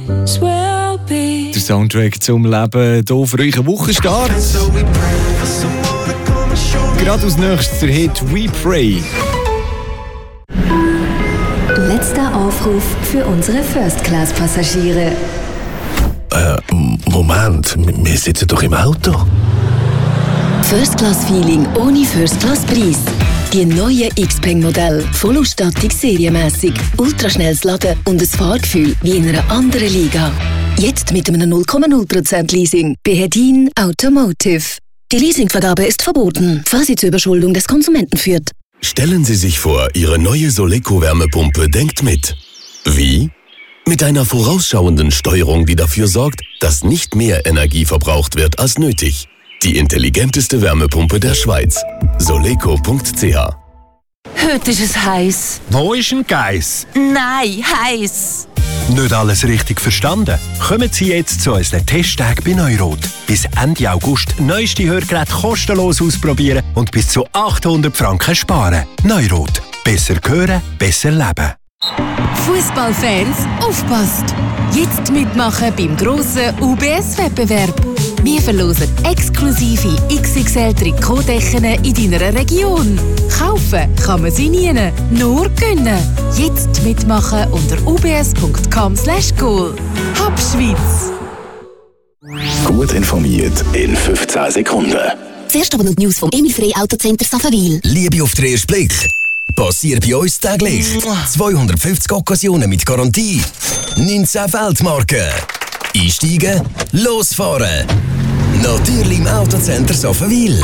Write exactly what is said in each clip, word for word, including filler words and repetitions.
Der Soundtrack zum Leben hier für euch einen Wochenstart. Gerade als nächstes der Hit «We Pray». Letzter Aufruf für unsere First-Class-Passagiere. Äh, Moment, wir sitzen doch im Auto. First-Class-Feeling ohne First-Class-Preis. Die neuen Xpeng-Modelle, Vollausstattung serienmässig, ultraschnelles Laden und ein Fahrgefühl wie in einer anderen Liga. Jetzt mit einem null Komma null Prozent Leasing bei Hedin Automotive. Die Leasingvergabe ist verboten, falls sie zur Überschuldung des Konsumenten führt. Stellen Sie sich vor, Ihre neue Soleco-Wärmepumpe denkt mit. Wie? Mit einer vorausschauenden Steuerung, die dafür sorgt, dass nicht mehr Energie verbraucht wird als nötig. Die intelligenteste Wärmepumpe der Schweiz. Soleco punkt c h. Heute ist es heiß. Wo ist ein Geiss? Nein, heiß. Nicht alles richtig verstanden? Kommen Sie jetzt zu unseren Testtagen bei Neurot. Bis Ende August neueste Hörgeräte kostenlos ausprobieren und bis zu achthundert Franken sparen. Neurot. Besser hören, besser leben. Fußballfans, aufpasst! Jetzt mitmachen beim grossen U B S-Wettbewerb. Wir verlosen exklusive X X L-Trikotdecken in deiner Region. Kaufen kann man sie nie, nur gönnen. Jetzt mitmachen unter u b s punkt com slash goal. Hab Schweiz! Gut informiert in fünfzehn Sekunden. Zuerst aber noch die News vom Emil Frey Autocenter Saffenwil. Liebe auf den ersten Blick. Passiert bei uns täglich. zweihundertfünfzig Occasionen mit Garantie. neunzehn Weltmarken. Einsteigen, losfahren. Natürlich im Autocenter Saffenwil.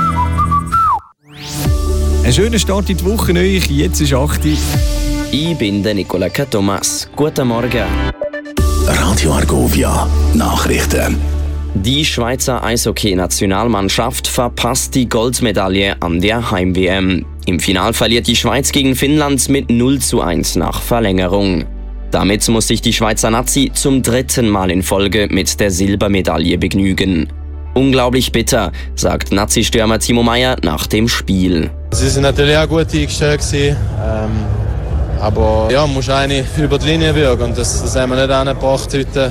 Ein schöner Start in die Woche euch. Jetzt ist acht Uhr. Ich bin der Nicola Thomas. Guten Morgen. Radio Argovia. Nachrichten. Die Schweizer Eishockey-Nationalmannschaft verpasst die Goldmedaille an der Heim-W M. Im Final verliert die Schweiz gegen Finnland mit null zu eins nach Verlängerung. Damit muss sich die Schweizer Nazi zum dritten Mal in Folge mit der Silbermedaille begnügen. Unglaublich bitter, sagt Nazi-Stürmer Timo Meyer nach dem Spiel. Sie sind natürlich auch gut eingestellt gewesen, ähm, aber ja, man muss eigentlich über die Linie wirken und das, das haben wir nicht angebracht heute.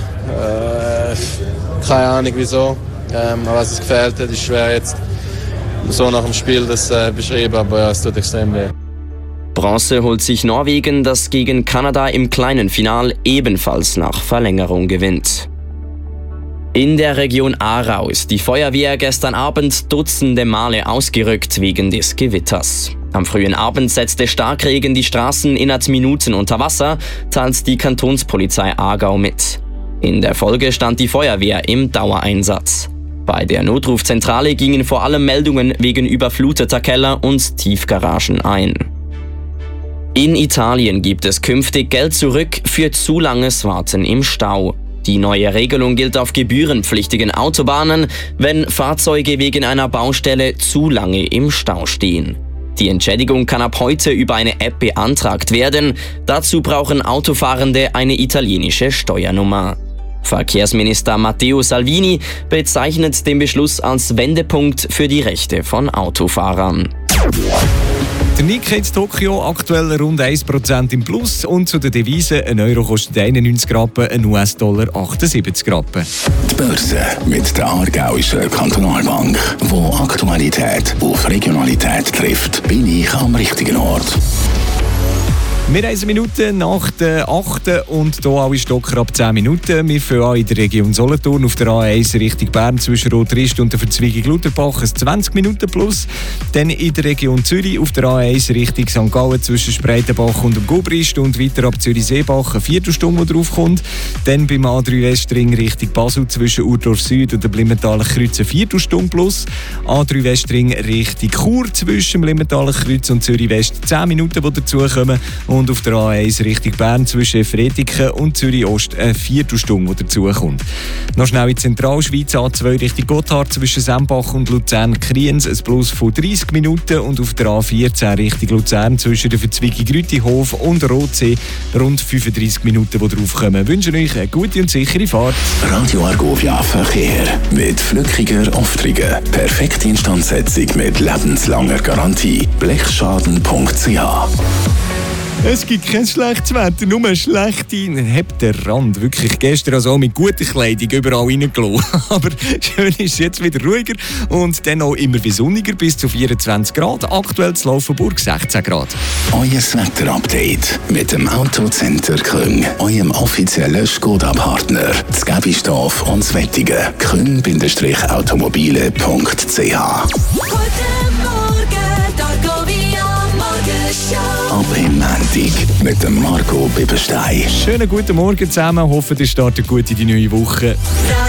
Äh, keine Ahnung wieso, ähm, aber was es gefehlt hat, ist schwer jetzt so nach dem Spiel das äh, beschreiben, aber ja, es tut extrem weh. Bronze holt sich Norwegen, das gegen Kanada im kleinen Final ebenfalls nach Verlängerung gewinnt. In der Region Aarau ist die Feuerwehr gestern Abend dutzende Male ausgerückt wegen des Gewitters. Am frühen Abend setzte Starkregen die Straßen innerhalb Minuten unter Wasser, teilt die Kantonspolizei Aargau mit. In der Folge stand die Feuerwehr im Dauereinsatz. Bei der Notrufzentrale gingen vor allem Meldungen wegen überfluteter Keller und Tiefgaragen ein. In Italien gibt es künftig Geld zurück für zu langes Warten im Stau. Die neue Regelung gilt auf gebührenpflichtigen Autobahnen, wenn Fahrzeuge wegen einer Baustelle zu lange im Stau stehen. Die Entschädigung kann ab heute über eine App beantragt werden. Dazu brauchen Autofahrende eine italienische Steuernummer. Verkehrsminister Matteo Salvini bezeichnet den Beschluss als Wendepunkt für die Rechte von Autofahrern. Der Nikkei in Tokio aktuell rund ein Prozent im Plus und zu den Devisen: ein Euro kostet einundneunzig Rappen, ein U S-Dollar achtundsiebzig Rappen. Die Börse mit der Aargauischen Kantonalbank, wo Aktualität auf Regionalität trifft, bin ich am richtigen Ort. Wir haben eine Minute nach der achten und hier alle Stocker ab zehn Minuten. Wir fangen an in der Region Solothurn auf der A eins Richtung Bern zwischen Rotrist und der Verzweigung Lutherbach ein zwanzig Minuten plus. Dann in der Region Zürich auf der A eins Richtung Sankt Gallen zwischen Spreitenbach und dem Gubrist und weiter ab Zürich-Seebach eine Viertelstunde, die drauf kommt. Dann beim A drei Westring Richtung Basel zwischen Urdorf Süd und dem Limmentaler Kreuz eine Viertelstunde plus. A drei Westring Richtung Chur zwischen dem Limmentaler Kreuz und Zürich West zehn Minuten, die dazukommen. Und auf der A eins Richtung Bern zwischen Frediken und Zürich Ost eine Viertelstunde, die dazukommt. Noch schnell in die Zentralschweiz A zwei Richtung Gotthard zwischen Sembach und Luzern-Kriens ein Plus von dreißig Minuten und auf der A vierzehn Richtung Luzern zwischen der Verzweigung Rütihof und Rotsee rund fünfunddreißig Minuten, die draufkommen. Wir wünschen euch eine gute und sichere Fahrt. Radio Argovia Verkehr mit flückiger Auftriege. Perfekte Instandsetzung mit lebenslanger Garantie. blechschaden punkt c h Es gibt kein schlechtes Wetter, nur schlechte. Habt den Rand wirklich gestern also auch mit guter Kleidung überall reingelassen. Aber schön ist jetzt wieder ruhiger und dann auch immer wie sonniger bis zu vierundzwanzig Grad. Aktuell zu Laufenburg sechzehn Grad. Euer Wetterupdate mit dem Autocenter Küng, eurem offiziellen Skoda-Partner. Das Gebistorf und das Wettige. küng Automobile punkt c h. Ab im Montag mit dem Marco Bibberstein. Schönen guten Morgen zusammen. Hoffe, ihr startet gut in die neue Woche.